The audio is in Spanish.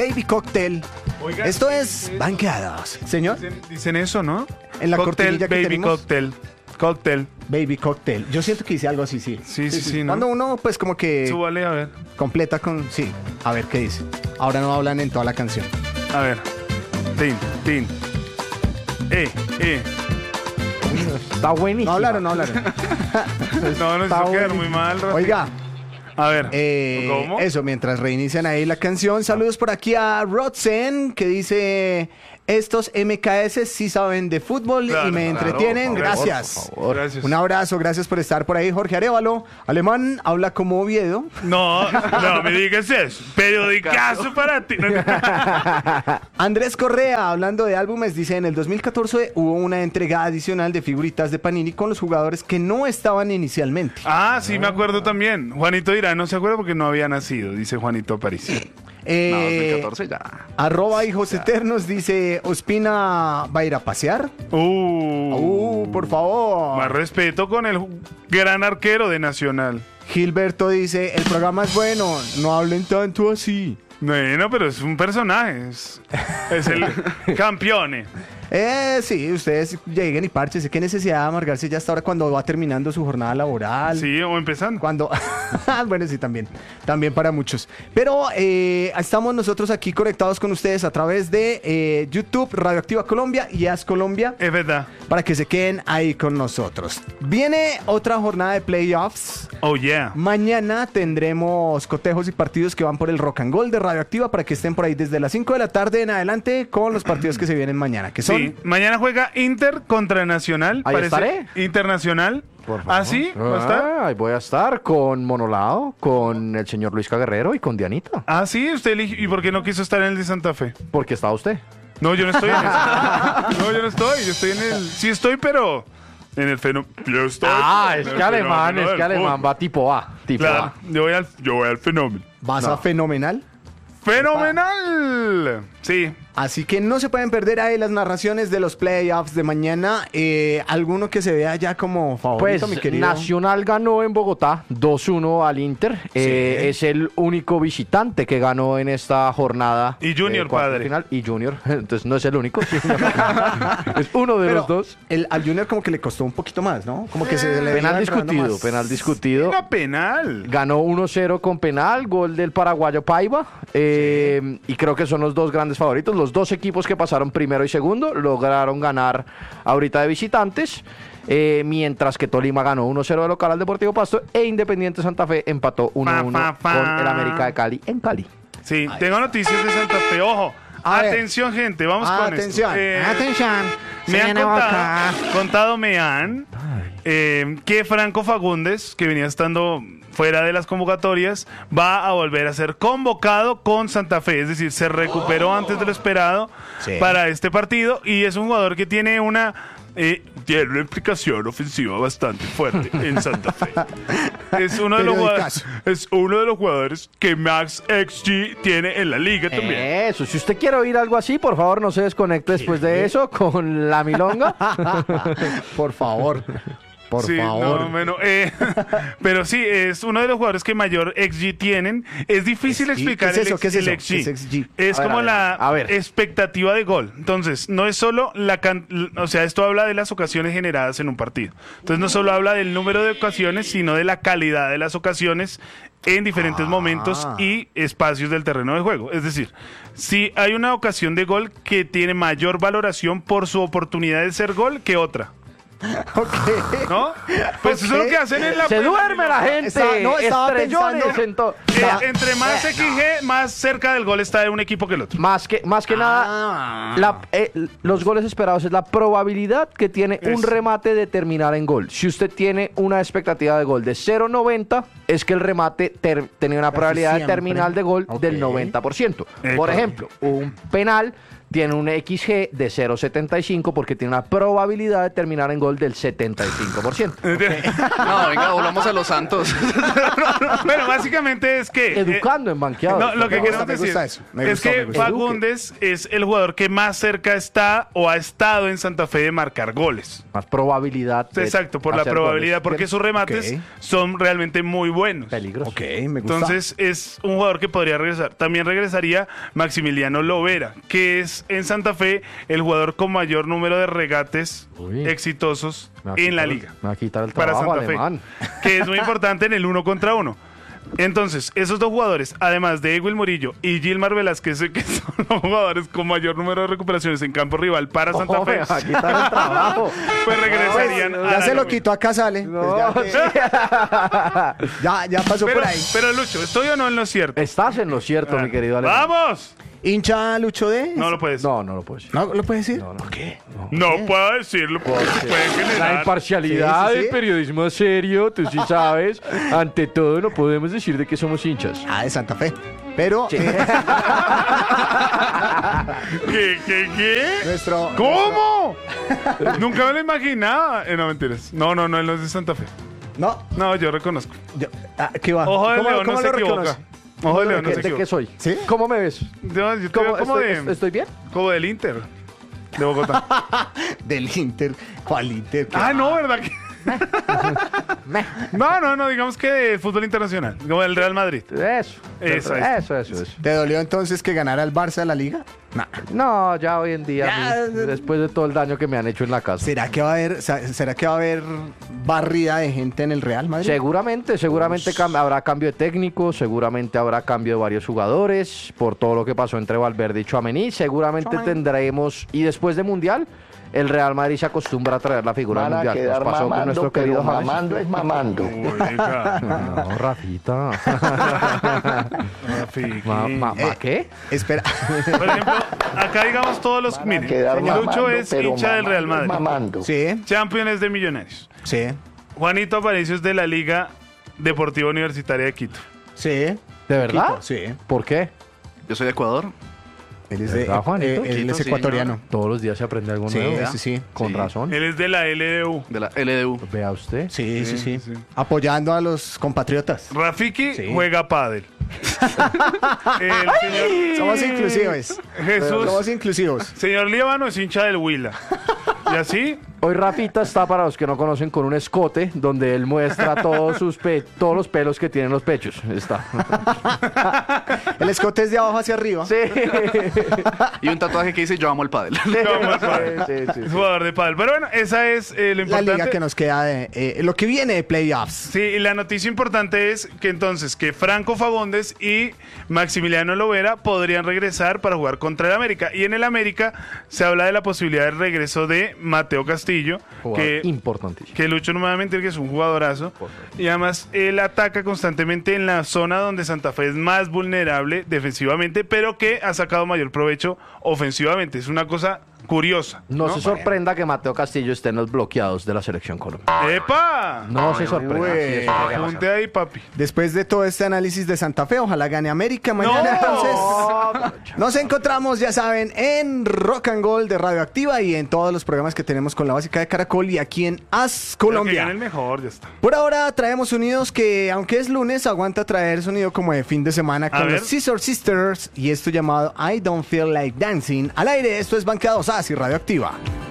Baby Cocktail. Oiga, Esto sí, es sí, Banqueados. Señor, Dicen eso, ¿no? en la Cocktail, cortinilla que baby tenemos. Cocktail. Baby Cocktail. Yo siento que dice algo así, sí. Sí, ¿no? Cuando uno, pues, como que Súbale, a ver. completa con... Sí, a ver qué dice. Ahora no hablan en toda la canción. A ver. Tin. Está buenísimo. No hablaron. No, nos Está hizo quedar bueno. muy mal, Rafi. Oiga, A ver. ¿Cómo? eso, mientras reinician ahí la canción. Saludos por aquí a Rodsen, que dice... Estos MKS sí saben de fútbol Claro, y me claro, entretienen. por favor, Gracias. por favor. Gracias. Un abrazo, gracias por estar por ahí. Jorge Arévalo, alemán, habla como Oviedo. No me digas eso. Periodicazo para ti. Andrés Correa, hablando de álbumes, dice, en el 2014 hubo una entrega adicional de figuritas de Panini con los jugadores que no estaban inicialmente. Ah, sí, me acuerdo también. Juanito dirá, no se acuerda porque no había nacido, dice Juanito Aparicio. No, 2014 ya. Arroba Hijos Eternos dice, Ospina va a ir a pasear. Por favor. Más respeto con el gran arquero de Nacional. Gilberto dice, el programa es bueno, no hablen tanto así. Bueno, pero es un personaje. Es el campeón. Sí, ustedes lleguen y parchen. Qué necesidad de amargarse ya hasta ahora cuando va terminando su jornada laboral. Sí, o empezando. Cuando, bueno, sí, también para muchos. Pero estamos nosotros aquí conectados con ustedes a través de YouTube, Radioactiva Colombia y AS Colombia, Es verdad. para que se queden ahí con nosotros. Viene otra jornada de playoffs. Oh, yeah. Mañana tendremos cotejos y partidos que van por el Rock and Gold de Radioactiva para que estén por ahí desde las 5 de la tarde en adelante con los partidos que se vienen mañana, que son... Sí, mañana juega Inter contra Nacional. Ahí estaré. Internacional. Por favor. ¿Ah, sí? ¿Va a estar? Ahí voy a estar con Monolao, con el señor Luis Guerrero y con Dianita. Ah, sí, usted eligió. ¿Y por qué no quiso estar en el de Santa Fe? Porque está usted. No, yo no estoy en ese. No, yo no estoy. Yo estoy en el. Sí, estoy, pero. En el fenómeno. Yo estoy. Es que alemán va tipo A. Tipo Claro, A. yo voy al fenómeno. ¿Vas a Fenomenal? ¡Fenomenal! Sí. Así que no se pueden perder ahí las narraciones de los playoffs de mañana. Alguno que se vea ya como favorito, mi Pues querido. Nacional ganó en Bogotá 2-1 al Inter. Es el único visitante que ganó en esta jornada. Y Junior, cuartos de padre. Final. Y Junior. Entonces no es el único. Es uno de Pero los dos. al Junior como que le costó un poquito más, ¿no? Como que se le Penal iba enredando discutido, más. penal discutido. Era penal. Ganó 1-0 con penal, gol del paraguayo Paiva. Y creo que son los dos grandes favoritos. Los dos equipos que pasaron primero y segundo lograron ganar ahorita de visitantes. Mientras que Tolima ganó 1-0 de local al Deportivo Pasto e Independiente Santa Fe empató 1-1 con el América de Cali en Cali. Sí, tengo noticias de Santa Fe. Ojo. A ver. Atención, gente. Vamos con Atención, esto. atención. Me han Señora me han que Franco Fagundes, que venía estando fuera de las convocatorias, va a volver a ser convocado con Santa Fe. Es decir, se recuperó antes de lo esperado para este partido y es un jugador que tiene una implicación ofensiva bastante fuerte en Santa Fe. Es uno de los jugadores que Max XG tiene en la liga también. Eso, si usted quiere oír algo así, por favor no se desconecte después de eso con la milonga. Por favor. Por Sí, favor. no, bueno, pero sí, es uno de los jugadores que mayor XG tienen. Es difícil explicar ¿Qué es eso? ¿Qué es el eso? XG. ¿Qué es XG? Es A ver, como a ver, la a ver. expectativa de gol. Entonces, no es solo o sea, esto habla de las ocasiones generadas en un partido. Entonces, no solo habla del número de ocasiones, sino de la calidad de las ocasiones en diferentes momentos y espacios del terreno de juego. Es decir, si hay una ocasión de gol que tiene mayor valoración por su oportunidad de ser gol que otra. Ok. ¿No? Pues eso es lo que hacen en la Se duerme la gente. Estaba Estrellones pensando- entre más XG, más cerca del gol está de un equipo que el otro. Más que nada, los goles esperados es la probabilidad que tiene un Eso. remate de terminar en gol. Si usted tiene una expectativa de gol de 0.90, es que el remate tenía una Casi probabilidad de siempre. terminar de gol Ok. del 90%. Por correcto. ejemplo, un penal tiene un XG de 0.75 porque tiene una probabilidad de terminar en gol del 75%. No, venga, volvamos a los Santos. Bueno, básicamente es que... Educando en banqueado. No, lo que Me queremos gusta decir eso. Me es gusta, que me gusta. Fagundes es el jugador que más cerca está o ha estado en Santa Fe de marcar goles. Más probabilidad. de Exacto, por la hacer probabilidad, goles. porque sus remates Ok. son realmente muy buenos. Peligroso. Ok, me gusta. Entonces es un jugador que podría regresar. También regresaría Maximiliano Lovera, que es en Santa Fe el jugador con mayor número de regates Uy. exitosos Me va a en la quitar- liga. Me va a quitar el Para trabajo, Santa alemán. Fe, que es muy importante en el 1 contra 1. Entonces, esos dos jugadores, además de Egwil Murillo y Gilmar Velázquez, que son los jugadores con mayor número de recuperaciones en campo rival para Santa No, Fe, me va a quitar el trabajo. pues regresarían a Ya la se lo nómina. quitó acá, sale. No, Pues ya pasó por ahí. Pero Lucho, ¿estoy o no en lo cierto? Estás en lo cierto, mi querido alemán. ¡Vamos! ¿Hincha Lucho de? No lo puedes. No, no lo puedo decir. ¿No lo puedes decir? No, no. ¿Por qué? No puedo decirlo porque se puede La generar. imparcialidad Sí, sí, del sí. periodismo serio, tú sí sabes. Ante todo, no podemos decir de que somos hinchas. Ah, de Santa Fe. Pero ¿Qué? nuestro... ¿Cómo? Nunca me lo imaginaba. No, mentiras. No, él no es de Santa Fe. No, No, yo reconozco. ¿qué va? Ojo de ¿Cómo, León cómo no se lo equivoca. reconoce? Ojo de León no se ¿De qué equivoca. soy? ¿Sí? ¿Cómo me ves? Yo te ¿Cómo, veo como estoy bien? como del Inter de Bogotá. Del Inter. ¿Cuál Inter? ¿Qué? Ah, no, ¿verdad? No, digamos que de fútbol internacional, como del Real Madrid. Eso. Eso. ¿Te dolió entonces que ganara el Barça la Liga? Nah. No, ya hoy en día, Ya. después de todo el daño que me han hecho en la casa. ¿Será que va a haber barrida de gente en el Real Madrid? Seguramente habrá cambio de técnico, seguramente habrá cambio de varios jugadores por todo lo que pasó entre Valverde y Tchouaméni. Seguramente tendremos, y después de Mundial, el Real Madrid se acostumbra a traer la figura del Mundial. Nos pasó con nuestro querido James. mamando es mamando. Oiga, No, Rafita. Rafi. ¿Qué? Espera. Por ejemplo, acá digamos todos los... Mire, Quedar Lucho mamando, es pero hincha del Real mamando es Madrid. mamando. Sí, Champions de Millonarios. sí, Juanito Aparicio es de la Liga Deportiva Universitaria de Quito. sí. ¿De verdad? Quito, sí. ¿Por qué? Yo soy de Ecuador. Él es, ¿Verdad, Juanito? él es Quito, sí, ecuatoriano. Todos los días se aprende algo Sí, nuevo. sí, sí. Con Sí. razón. Él es de la LDU. De la LDU. Vea usted. Sí, sí, sí, sí. Apoyando a los compatriotas. Rafiki Sí. juega pádel. El señor Somos inclusivos. Jesús, Somos inclusivos. señor Líbano es hincha del Huila. Y así, Hoy Rafita está, para los que no conocen, con un escote donde él muestra todos los pelos que tienen los pechos. Está. El escote es de abajo hacia arriba. Sí. Y un tatuaje que dice yo amo el pádel. vamos, pádel. Sí. Es jugador de pádel. Pero bueno, esa es lo La importante. liga que nos queda de lo que viene de playoffs. Sí, y la noticia importante es que entonces que Franco Fagundes y Maximiliano Lovera podrían regresar para jugar contra el América. Y en el América se habla de la posibilidad del regreso de Mateo Castillo, que Importantísimo. que Lucho nuevamente que es un jugadorazo. Y además él ataca constantemente en la zona donde Santa Fe es más vulnerable defensivamente, pero que ha sacado mayor provecho ofensivamente. Es una cosa curiosa. No se sorprenda que Mateo Castillo esté en los bloqueados de la selección colombiana. ¡Epa! No se sorprenda. güey. Sí, eso llega a pasar. Apunte ahí, papi. Después de todo este análisis de Santa Fe, ojalá gane América mañana. No. Entonces, nos encontramos, ya saben, en Rock and Gold de Radioactiva y en todos los programas que tenemos con la básica de Caracol y aquí en As Pero que Colombia. gane el mejor, ya está. Por ahora traemos sonidos que, aunque es lunes, aguanta traer sonido como de fin de semana A con ver. los Scissor Sisters y esto llamado I Don't Feel Like Dancing. Al aire, esto es Banqueados As y Radioactiva.